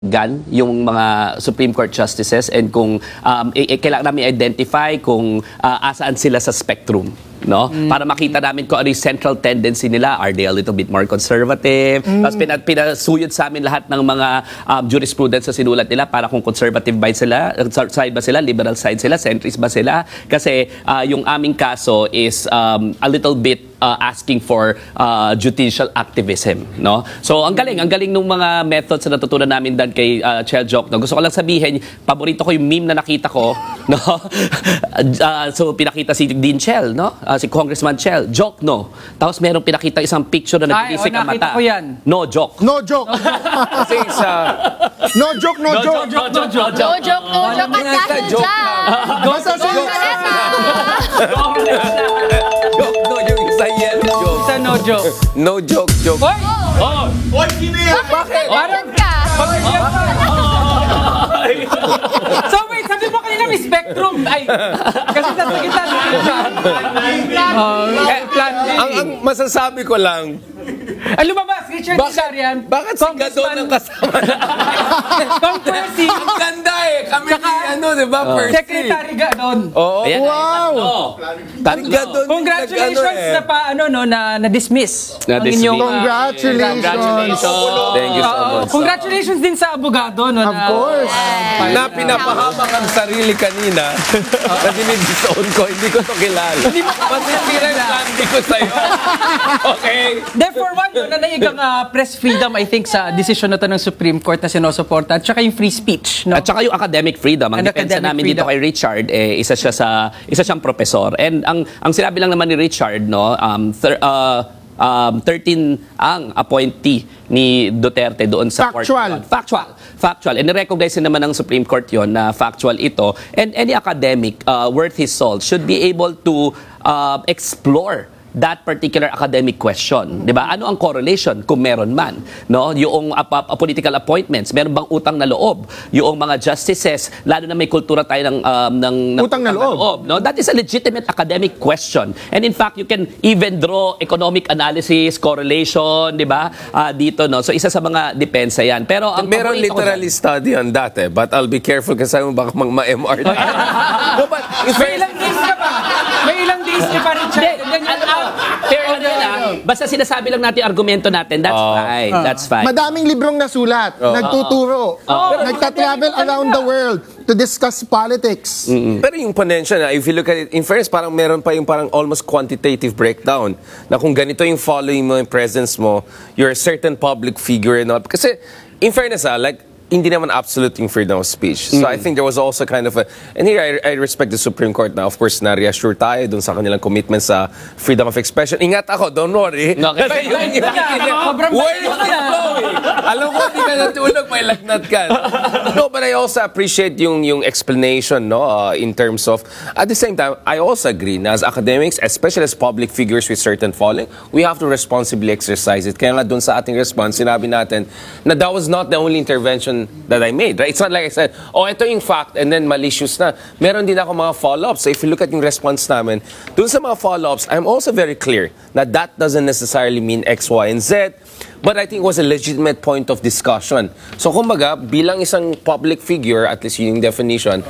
yung mga Supreme Court justices and kung kailangan namin identify kung asaan sila sa spectrum, no? Para makita namin kung ano yung central tendency nila. Are they a little bit more conservative? Tapos pinasuyod sa amin lahat ng mga jurisprudence na sinulat nila para kung conservative side ba sila, liberal side sila, centrist ba sila. Kasi yung aming kaso is a little bit asking for judicial activism, no? So ang galing ng mga methods na natutunan namin dan kay Chel Jokno. Gusto ko lang sabihin, paborito ko yung meme na nakita ko, no? So pinakita si Dean Chel, no? Si Congressman Chel Jokno. Tapos merong pinakita isang picture na nagtitisik ang mata. Nakita ko yan. No joke. No joke. Kasi No joke, no joke. No joke. No joke, no joke. At dahil dyan, Basta joke No, yung isa yellow joke. Isa no joke. No joke, joke. Hoy! Oy, sino yan? Bakit? Parang ka. So wait, sabi mo kanina may spectrum. Ay, kasi sa gitna. Plan B. Ang masasabi ko lang, Lumabas, Richard Tisarian. bakit si Gadon ang kasama na? Kung Percy, Ang ganda eh. Kami ni di ba, Percy? Secretary Gadon. Oo. Ayan, Wow! Si Gadon yung Congratulations nag-ano eh. na-dismiss. Ang Na-dismiss. inyong, Congratulations. Thank you so much. congratulations din sa abogado. No, Of course. Na pinapahamak ang sarili kanina na dinidison ko, hindi ko to kilala. Masisira yung candy ko sa'yo. Okay? Therefore, one, yun, nanaigang press freedom, I think, sa decision na to ng Supreme Court na sinusuporta. At saka yung free speech. No? At saka yung academic freedom. Ang And depensa academic namin dito freedom. kay Richard, isa siyang professor. And ang sinabi lang naman ni Richard, no, 13 ang appointee ni Duterte doon sa Factual. Court. Factual. And recognize naman ng Supreme Court yon na factual ito. And any academic worth his salt should be able to explore that particular academic question, 'di ba? Ano ang correlation kung meron man, no? Yung political appointments, meron bang utang na loob? Yung mga justices, lalo na may kultura tayo ng Utang na loob. no? That is a legitimate academic question. And in fact, you can even draw economic analysis, correlation, 'di ba? Dito, no. So isa sa mga depensa 'yan. Pero ang Meron paborito ko literally study on that eh. But I'll be careful kasi mo baka ma-MR. No, but May ilang days ka pa. May ilang days ka pa, Richard. Basta sinasabi lang natin argumento natin. That's fine. That's fine. Madaming librong nasulat, nagtuturo, nagta-travel around the world to discuss politics. Pero yung ponensya na, if you look at it, in fairness, parang meron pa yung parang almost quantitative breakdown na kung ganito yung following mo, yung presence mo, you're a certain public figure and all. Kasi, in fairness, like, hindi naman absolute yung freedom of speech. So I think there was also kind of a... And here, I respect the Supreme Court na, of course, na-reassure tayo dun sa kanilang commitment sa freedom of expression. Ingat ako, don't worry. Okay. Kasi yun where is it going? Alam ko, hindi ka natulog, may lagnat ka. No, but I also appreciate yung explanation, no, in terms of... At the same time, I also agree na as academics, especially as public figures with certain following, we have to responsibly exercise it. Kaya nga dun sa ating response, sinabi natin na that was not the only intervention that I made, right? It's not like I said, ito yung fact, and then malicious na. Meron din ako mga follow-ups. So if you look at yung response namin, dun sa mga follow-ups, I'm also very clear na that doesn't necessarily mean X, Y, and Z, but I think it was a legitimate point of discussion. So kumbaga, bilang isang public figure, at least yun yung definition,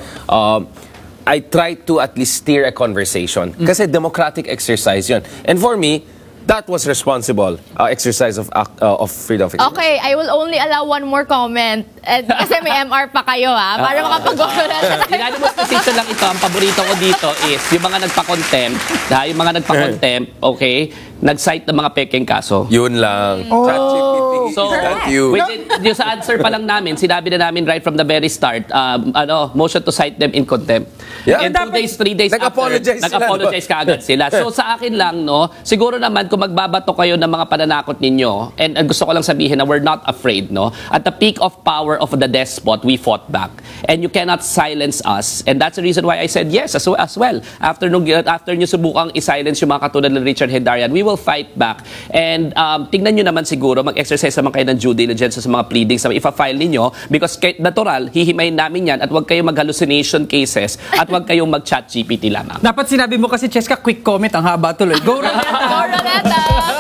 I try to at least steer a conversation. Kasi democratic exercise yun. And for me, that was responsible exercise of freedom of expression. Okay, I will only allow one more comment. Kasi may MR pa kayo, para makapag-ulat. Unanimous decision lang ito. Ang paborito ko dito is yung mga nagpa-contempt, yung mga nagpa-contempt, okay, nag-cite ng mga pekeng kaso. Yun lang. ChatGPT. So, Thank you. yung sa answer pa lang namin, sinabi na namin right from the very start, motion to cite them in contempt. Yeah. And 2 days, 3 days Nag-apologize after, sila, nag-apologize kaagad sila. So sa akin lang, no, siguro naman kung magbabato kayo ng mga pananakot ninyo, and gusto ko lang sabihin na we're not afraid, no? At the peak of power of the despot, we fought back. And you cannot silence us. And that's the reason why I said yes as well. After nyo subukang i-silence yung mga katulad ng Richard Hendarian, we will fight back. And tingnan nyo naman siguro, mag-exercise naman kayo ng due diligence sa mga pleadings na ipa-file ninyo because natural, hihimayin namin yan at huwag kayong mag-hallucination cases at huwag kayong mag-chat GPT lamang. Dapat sinabi mo kasi, Cheska, quick comment, ang haba tuloy. Go, Roneta! Go, Roneta!